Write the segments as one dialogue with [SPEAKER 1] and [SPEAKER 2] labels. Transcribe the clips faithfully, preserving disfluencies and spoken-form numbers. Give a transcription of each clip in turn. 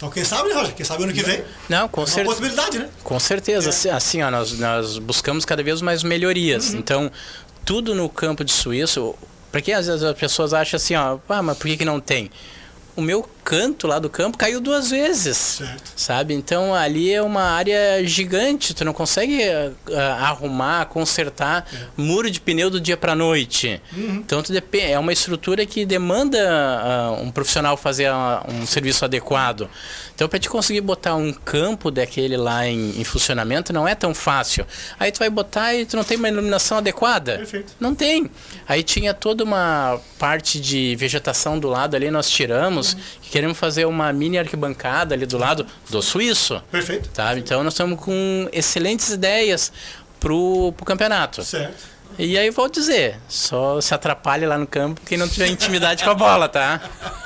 [SPEAKER 1] Então quem sabe, né, Roger? Quem sabe ano que vem?
[SPEAKER 2] Não, com
[SPEAKER 1] é uma
[SPEAKER 2] certeza.
[SPEAKER 1] possibilidade, né?
[SPEAKER 2] Com certeza. É. Assim, ó, nós, nós buscamos cada vez mais melhorias. Uhum. Então, tudo no campo de suíço, para que às vezes as pessoas acham assim, ó, ah, mas por que que não tem? O meu canto lá do campo caiu duas vezes, certo. Sabe? Então ali é uma área gigante, tu não consegue uh, arrumar, consertar é. muro de pneu do dia para noite. Uhum. Então tu é uma estrutura que demanda uh, um profissional fazer uh, um serviço adequado. Então para te conseguir botar um campo daquele lá em, em funcionamento não é tão fácil. Aí tu vai botar e tu não tem uma iluminação adequada.
[SPEAKER 1] Perfeito.
[SPEAKER 2] Não tem. Aí tinha toda uma parte de vegetação do lado ali, nós tiramos, uhum. Queremos fazer uma mini arquibancada ali do lado do suíço.
[SPEAKER 1] Perfeito.
[SPEAKER 2] Tá? Então nós estamos com excelentes ideias pro, pro campeonato.
[SPEAKER 1] Certo.
[SPEAKER 2] E aí vou dizer, só se atrapalhe lá no campo quem não tiver intimidade com a bola, tá?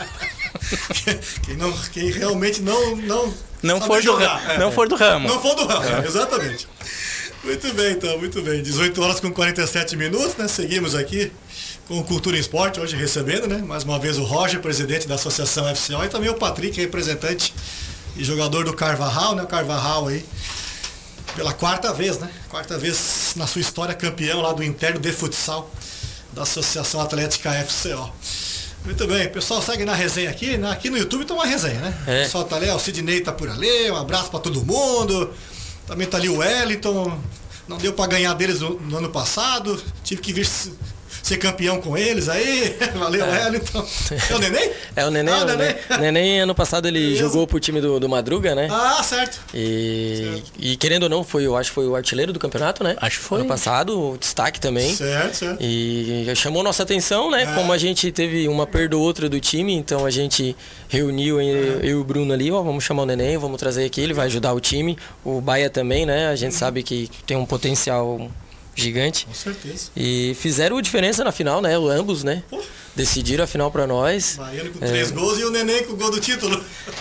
[SPEAKER 1] Quem, não, quem realmente não não
[SPEAKER 2] não for do ramo, é. não for do ramo.
[SPEAKER 1] Não for do ramo, é. Exatamente. Muito bem, então, muito bem. dezoito horas com quarenta e sete minutos, né? Seguimos aqui com o Cultura em Esporte, hoje recebendo, né? Mais uma vez o Roger, presidente da Associação F C O, e também o Patrick, representante e jogador do Carvajal, né? O Carvajal aí, pela quarta vez, né? Quarta vez na sua história campeão lá do interno de futsal da Associação Atlética F C O. Muito bem, pessoal, segue na resenha aqui, né? Aqui no YouTube tá uma resenha, né? É. O pessoal tá ali, ó, o Sidney tá por ali, um abraço pra todo mundo. Também tá ali o Wellington, não deu pra ganhar deles no, no ano passado, tive que vir ser campeão com eles aí, valeu, é. Wellington. É o Neném?
[SPEAKER 3] É o Neném, ah, o Neném. O Neném, ano passado ele Beleza. jogou pro time do, do Madruga, né?
[SPEAKER 1] Ah, certo.
[SPEAKER 3] E,
[SPEAKER 1] certo.
[SPEAKER 3] e querendo ou não, foi, eu acho que foi o artilheiro do campeonato, né?
[SPEAKER 2] Acho que foi.
[SPEAKER 3] Ano passado, o destaque também.
[SPEAKER 1] Certo, certo.
[SPEAKER 3] E chamou nossa atenção, né? É. Como a gente teve uma perda ou outra do time, então a gente reuniu é. eu e o Bruno ali, ó, vamos chamar o Neném, vamos trazer aqui, ele vai ajudar o time. O Baia também, né? A gente uhum. sabe que tem um potencial gigante.
[SPEAKER 1] Com certeza.
[SPEAKER 3] E fizeram diferença na final, né? Ambos, né? Pô. Decidiram a final pra nós.
[SPEAKER 1] Baiano com três é... gols e o Neném com o gol do título.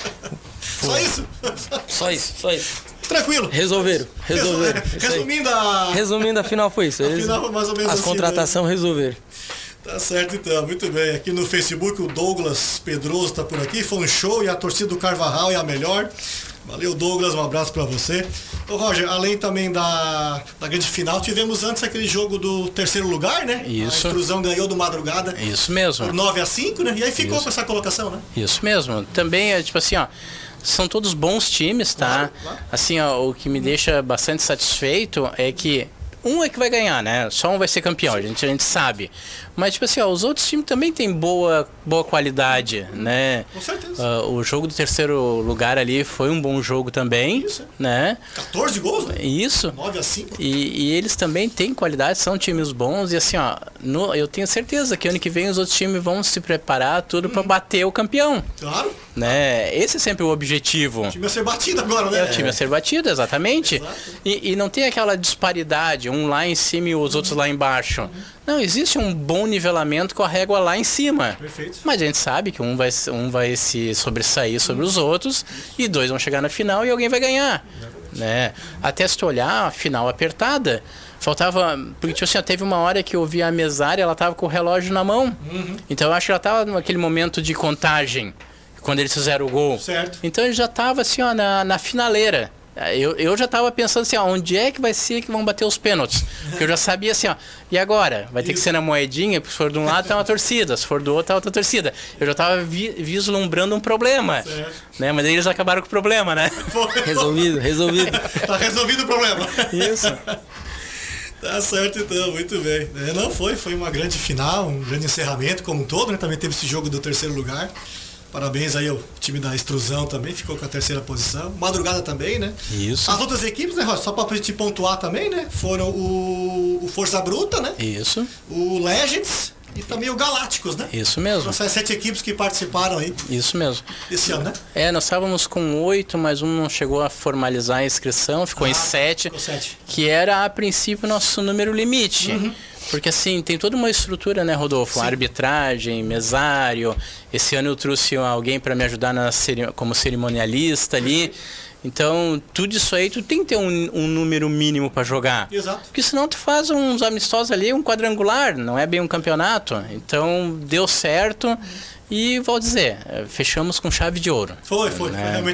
[SPEAKER 1] Só isso?
[SPEAKER 3] Só isso, só isso.
[SPEAKER 1] Tranquilo.
[SPEAKER 3] Resolveram, resolveram.
[SPEAKER 1] Resumindo a...
[SPEAKER 3] Resumindo, a final foi isso. Eles,
[SPEAKER 1] a final mais ou menos
[SPEAKER 3] as
[SPEAKER 1] assim,
[SPEAKER 3] contratações né? resolveram.
[SPEAKER 1] Tá certo então, muito bem. Aqui no Facebook o Douglas Pedroso tá por aqui. Foi um show e a torcida do Carvajal é a melhor. Valeu, Douglas, um abraço pra você. Ô, Roger, além também da, da grande final, tivemos antes aquele jogo do terceiro lugar, né?
[SPEAKER 2] Isso.
[SPEAKER 1] A Extrusão ganhou do Madrugada.
[SPEAKER 2] Isso mesmo.
[SPEAKER 1] Por nove a cinco, né? E aí ficou
[SPEAKER 2] Isso.
[SPEAKER 1] com essa colocação, né?
[SPEAKER 2] Isso mesmo. Também é tipo assim, ó, são todos bons times, tá?
[SPEAKER 1] Claro, claro.
[SPEAKER 2] Assim, ó, o que me deixa bastante satisfeito é que um é que vai ganhar, né? Só um vai ser campeão, a gente, a gente sabe. Mas, tipo assim, ó, os outros times também têm boa, boa qualidade, né?
[SPEAKER 1] Com certeza.
[SPEAKER 2] Uh, o jogo do terceiro lugar ali foi um bom jogo também,
[SPEAKER 1] Isso.
[SPEAKER 2] né?
[SPEAKER 1] quatorze gols, né?
[SPEAKER 2] Isso.
[SPEAKER 1] nove a cinco.
[SPEAKER 2] E, e eles também têm qualidade, são times bons. E assim, ó, no, eu tenho certeza que ano que vem os outros times vão se preparar tudo hum. para bater o campeão.
[SPEAKER 1] Claro.
[SPEAKER 2] Né? Esse é sempre o objetivo.
[SPEAKER 1] O time a ser batido agora, né?
[SPEAKER 2] É o time a ser batido, exatamente. E, e não tem aquela disparidade, um lá em cima e os outros lá embaixo. Uhum. Não, existe um bom nivelamento com a régua lá em cima.
[SPEAKER 1] Perfeito.
[SPEAKER 2] Mas a gente sabe que um vai, um vai se sobressair sobre os outros e dois vão chegar na final e alguém vai ganhar. Né? Até se tu olhar, a final apertada, faltava... Porque tipo assim, teve uma hora que eu vi a mesária, ela tava com o relógio na mão. Uhum. Então eu acho que ela tava naquele momento de contagem, quando eles fizeram o gol.
[SPEAKER 1] Certo.
[SPEAKER 2] Então ele já tava assim, ó, na, na finaleira. Eu, eu já tava pensando assim, ó, onde é que vai ser que vão bater os pênaltis? Porque eu já sabia assim, ó, e agora? Vai ter Isso. que ser na moedinha, porque se for de um lado tá uma torcida, se for do outro tá outra torcida. Eu já tava vi, vislumbrando um problema, certo. Né? Mas aí eles acabaram com o problema, né?
[SPEAKER 3] Resolvido, resolvido.
[SPEAKER 1] Tá resolvido o problema.
[SPEAKER 2] Isso.
[SPEAKER 1] Tá certo então, muito bem. É, não foi, foi uma grande final, um grande encerramento como um todo, né? Também teve esse jogo do terceiro lugar. Parabéns aí ao time da Extrusão também, ficou com a terceira posição. Madrugada também, né?
[SPEAKER 2] Isso.
[SPEAKER 1] As outras equipes, né, Rocha? Só pra gente pontuar também, né? Foram o, o Força Bruta, né?
[SPEAKER 2] Isso.
[SPEAKER 1] O Legends e também o Galácticos, né?
[SPEAKER 2] Isso mesmo.
[SPEAKER 1] São sete equipes que participaram aí.
[SPEAKER 2] Isso mesmo.
[SPEAKER 1] Esse ano, né?
[SPEAKER 2] É, nós estávamos com oito, mas um não chegou a formalizar a inscrição, ficou ah, em sete.
[SPEAKER 1] Ficou sete. Que
[SPEAKER 2] era, a princípio, nosso número limite. Uhum. Porque assim, tem toda uma estrutura, né, Rodolfo? Sim. Arbitragem, mesário. Esse ano eu trouxe alguém para me ajudar na ceri- como cerimonialista ali. Então, tudo isso aí, tu tem que ter um, um número mínimo para jogar.
[SPEAKER 1] Exato.
[SPEAKER 2] Porque senão tu faz uns amistosos ali, um quadrangular, não é bem um campeonato. Então, deu certo. E vou dizer, fechamos com chave de ouro.
[SPEAKER 1] Foi, foi.
[SPEAKER 2] Né?
[SPEAKER 1] Foi realmente